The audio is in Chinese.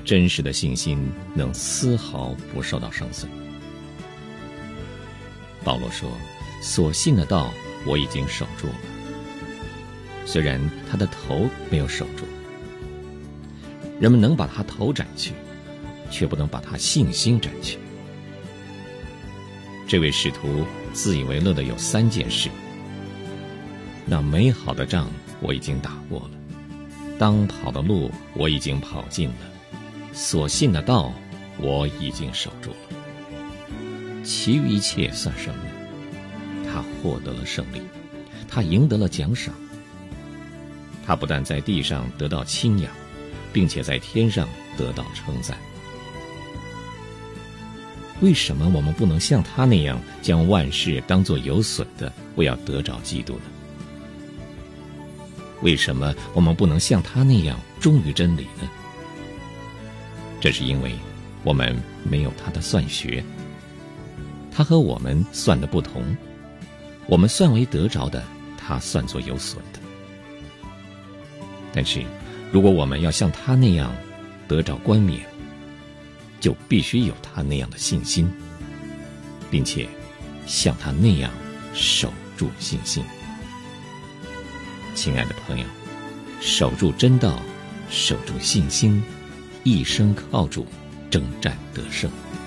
真实的信心能丝毫不受到伤损。保罗说，所信的道我已经守住了。虽然他的头没有守住，人们能把他头斩去，却不能把他信心斩去。这位使徒自以为乐的有3件事：那美好的仗我已经打过了，当跑的路我已经跑尽了，所信的道我已经守住了。其余一切算什么呢？他获得了胜利，他赢得了奖赏。他不但在地上得到亲仰，并且在天上得到称赞。为什么我们不能像他那样将万事当作有损的，为要得着基督呢？为什么我们不能像他那样忠于真理呢？这是因为我们没有他的算学，他和我们算的不同，我们算为得着的，他算作有损的。但是如果我们要像他那样得着冠冕，就必须有他那样的信心，并且像他那样守住信心。亲爱的朋友，守住真道，守住信心，一生靠主，征战得胜。